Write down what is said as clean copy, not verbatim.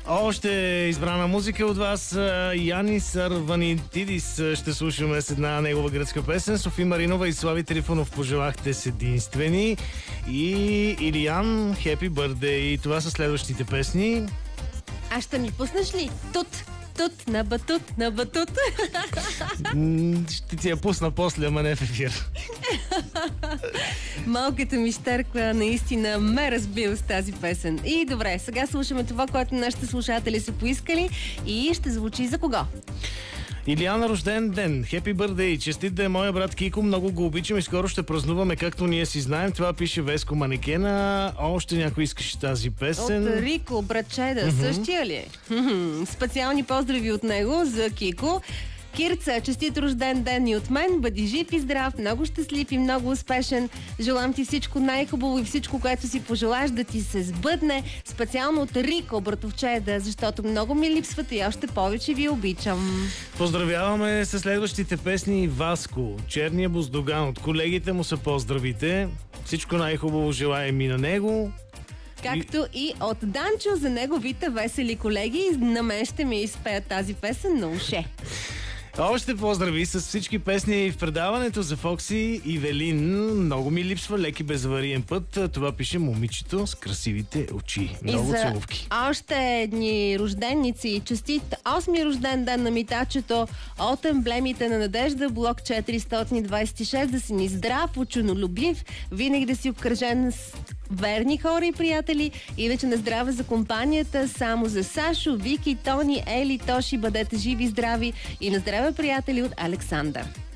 Още избрана музика от вас. Янис Арванитидис ще слушаме с една негова гръцка песен. Софи Маринова и Слави Трифонов пожелахте с единствени. И Илиян Happy Birthday. И това са следващите песни. А ще ми пуснеш ли? Тут, на батут. Ще ти я пусна после, ама не в ефир. Малката ми щерква наистина ме разбил с тази песен. И добре, сега слушаме това, което нашите слушатели са поискали и ще звучи за кого? Илияна, рожден ден. Happy birthday. Честит да е моя брат Кико. Много го обичам и скоро ще празнуваме както ние си знаем. Това пише Веско Манекена. Още някой искаше тази песен. От Рико, братчеда, същия ли е? Специални поздрави от него за Кико. Кирца, честит рожден ден и от мен. Бъди жив и здрав, много щастлив и много успешен. Желам ти всичко най-хубаво и всичко, което си пожелаш да ти се сбъдне. Специално от Рико, братовчеда, защото много ми липсвате и още повече ви обичам. Поздравяваме с следващите песни Васко. Черния буздоган. От колегите му са поздравите. Всичко най-хубаво желаем и на него. Както и от Данчо за неговите весели колеги. На мен ще ми изпеят тази песен на уше. Още поздрави с всички песни в предаването за Фокси и Велин. Много ми липсва леки безавариен път. Това пише момичето с красивите очи. Много целувки. Още едни рожденици. Честит 8-ми рожден ден на Митачето от емблемите на Надежда, блок 426. Да си ни здрав, ученолюбив, винаги да си обкръжен с верни хора и приятели. Иначе на здраве за компанията, само за Сашо, Вики, Тони, Ели, Тоши. Бъдете живи и здрави и на здраве, приятели, от Александър.